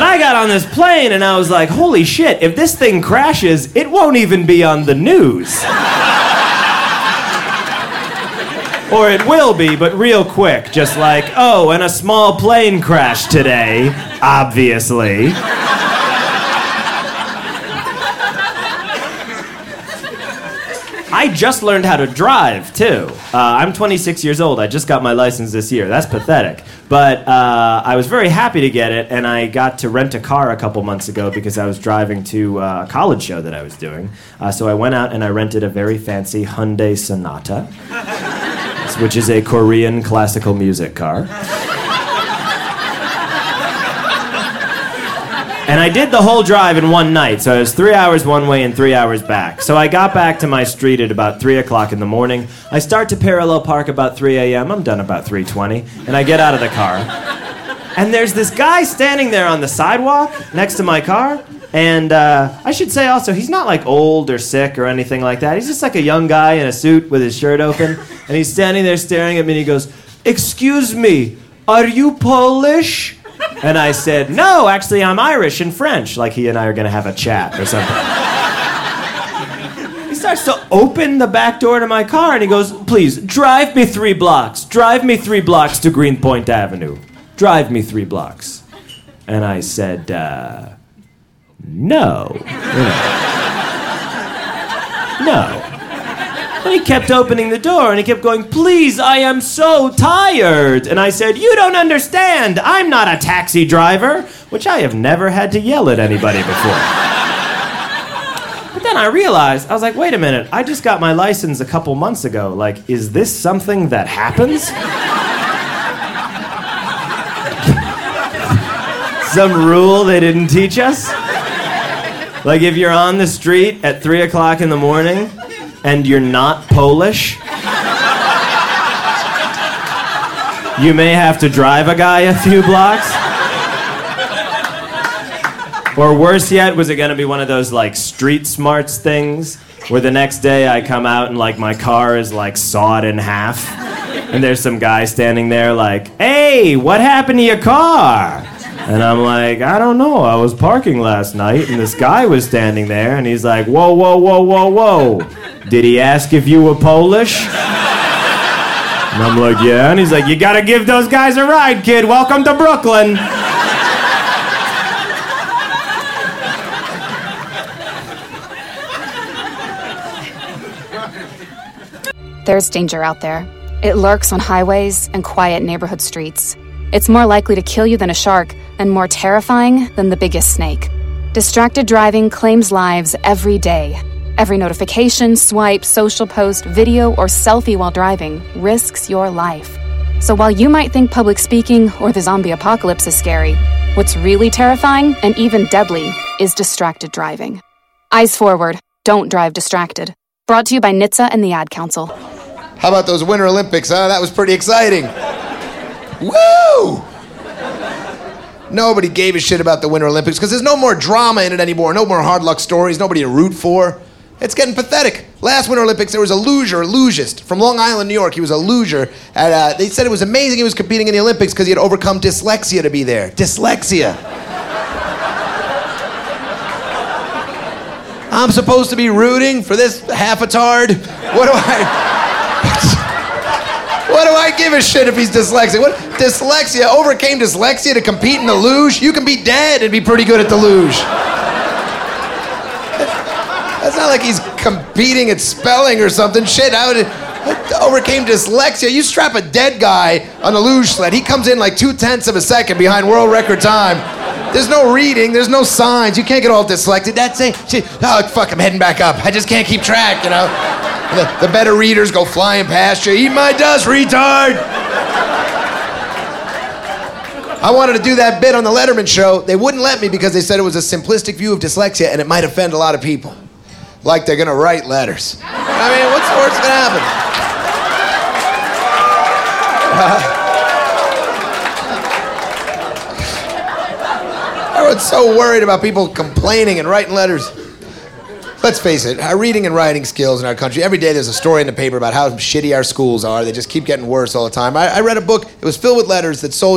But I got on this plane and I was like, holy shit, if this thing crashes, it won't even be on the news. Or it will be, but real quick. Just like, oh, and a small plane crashed today, obviously. I just learned how to drive, too. I'm 26 years old. I just got my license this year. That's pathetic. But I was very happy to get it, and I got to rent a car a couple months ago because I was driving to a college show that I was doing. So I went out and I rented a very fancy Hyundai Sonata, which is a Korean classical music car. And I did the whole drive in one night, so it was 3 hours one way and 3 hours back. So I got back to my street at about 3 o'clock in the morning. I start to parallel park about 3 a.m. I'm done about 3:20, and I get out of the car. And there's this guy standing there on the sidewalk next to my car. And I should say also, he's not like old or sick or anything like that. He's just like a young guy in a suit with his shirt open. And he's standing there staring at me and he goes, "Excuse me, are you Polish?" And I said, "No, actually I'm Irish and French." Like he and I are going to have a chat or something. He starts to open the back door to my car and he goes, "Please, drive me 3 blocks. Drive me 3 blocks to Greenpoint Avenue. Drive me 3 blocks." And I said, No. No. And he kept opening the door and he kept going, "Please, I am so tired." And I said, "You don't understand. I'm not a taxi driver," which I have never had to yell at anybody before. But then I realized, I was like, wait a minute, I just got my license a couple months ago. Like, is this something that happens? Some rule they didn't teach us? Like if you're on the street at 3 o'clock in the morning and you're not Polish, you may have to drive a guy a few blocks. Or worse yet, was it going to be one of those like street smarts things where the next day I come out and like my car is like sawed in half and there's some guy standing there like, "Hey, what happened to your car?" And I'm like, "I don't know, I was parking last night and this guy was standing there and he's like, whoa, whoa, whoa, whoa, whoa. Did he ask if you were Polish?" And I'm like, "Yeah." And he's like, "You gotta give those guys a ride, kid. Welcome to Brooklyn." There's danger out there. It lurks on highways and quiet neighborhood streets. It's more likely to kill you than a shark, and more terrifying than the biggest snake. Distracted driving claims lives every day. Every notification, swipe, social post, video, or selfie while driving risks your life. So while you might think public speaking or the zombie apocalypse is scary, what's really terrifying and even deadly is distracted driving. Eyes forward. Don't drive distracted. Brought to you by NHTSA and the Ad Council. How about those Winter Olympics, huh? That was pretty exciting. Woo! Nobody gave a shit about the Winter Olympics because there's no more drama in it anymore, no more hard luck stories, nobody to root for. It's getting pathetic. Last Winter Olympics, there was a lugist from Long Island, New York. He was a luger. And they said it was amazing he was competing in the Olympics because he had overcome dyslexia to be there. Dyslexia. I'm supposed to be rooting for this half-a-tard? What do I give a shit if he's dyslexic? What? Dyslexia, overcame dyslexia to compete in the luge? You can be dead and be pretty good at the luge. That's not like he's competing at spelling or something. Shit, overcame dyslexia. You strap a dead guy on a luge sled. He comes in like 0.2 of a second behind world record time. There's no reading. There's no signs. You can't get all dyslexic. That's it. Oh, fuck, I'm heading back up. I just can't keep track, you know. The better readers go flying past you. Eat my dust, retard! I wanted to do that bit on the Letterman show. They wouldn't let me because they said it was a simplistic view of dyslexia and it might offend a lot of people. Like they're gonna write letters. I mean, what's the worst gonna happen? Everyone's so worried about people complaining and writing letters. Let's face it, our reading and writing skills in our country, every day there's a story in the paper about how shitty our schools are. They just keep getting worse all the time. I read a book, it was filled with letters that soldiers